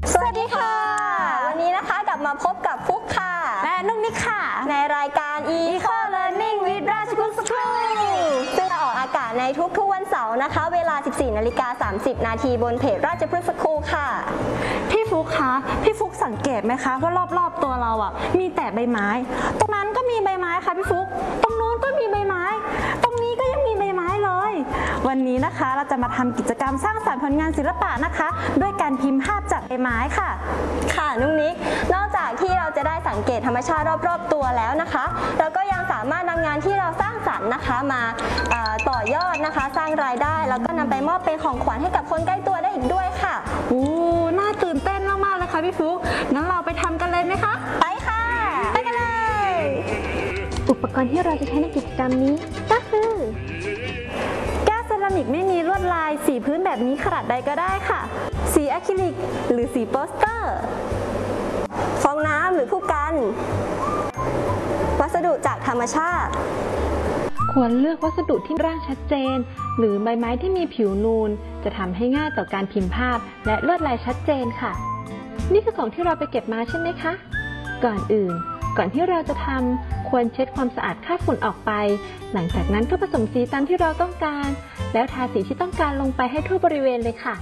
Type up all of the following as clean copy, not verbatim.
สวัสดีค่ะวันนี้นะคะกลับมาพบกับฟุกค่ะและนุ่งนิกค่ะในรายการ Eco Learning with ราชพฤกษ์สคูลซึ่งจะออกอากาศในทุกๆวันเสาร์นะคะเวลา 14:30 น.บนเพจราชพฤกษ์สคูลค่ะพี่ฟุกคะพี่ฟุกสังเกตไหมคะว่ารอบๆตัวเราอ่ะมีแต่ใบไม้ตรงนั้นก็มีใบไม้ค่ะพี่ฟุกตรงนู้นก็มีใบไม้ตรงนี้ก็ยังมีใบไม้เลยวันนี้นะคะเราจะมาทำกิจกรรมสร้างสรรค์ผลงานศิลปะนะคะด้วยการพิมพ์ภาพจากใบไม้ค่ะค่ะนุ้งนิกนอกจากที่เราจะได้สังเกตธรรมชาติรอบๆตัวแล้วนะคะเราก็ยังสามารถนำงานที่เราสร้างสรรค์นะคะมาต่อยอดนะคะสร้างรายได้แล้วก็นำไปมอบเป็นของขวัญให้กับคนใกล้ตัวได้อีกด้วยค่ะน่าตื่นเต้นมากๆเลยค่ะพี่ฟุกงั้นเราไปทำกันเลยไหมคะไปค่ะไปกันเลยอุปกรณ์ที่เราจะใช้ในกิจกรรมนี้ก็คือแก้วเซรามิกไม่มีลวดลายสีพื้นแบบนี้ขนาดใดก็ได้ค่ะสีอะคริลิกหรือสีโปสเตอร์ฟองน้ำหรือผู้กันวัสดุจากธรรมชาติควรเลือกวัสดุที่ร่างชัดเจนหรือใบไม้ที่มีผิวนูนจะทำให้ง่ายต่อการพิมพ์ภาพและลวดลายชัดเจนค่ะนี่คือของที่เราไปเก็บมาใช่ไหมคะก่อนที่เราจะทำควรเช็ดความสะอาดคราบฝุ่นออกไปหลังจากนั้นก็ผสมสีตามที่เราต้องการแล้วทาสีที่ต้องการลงไปให้ทั่วบริเวณเลยค่ะ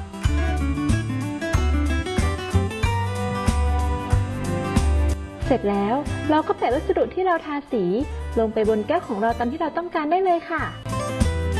เสร็จแล้วเราก็แปะวัสดุที่เราทาสีลงไปบนแก้วของเราตามที่เราต้องการได้เลยค่ะ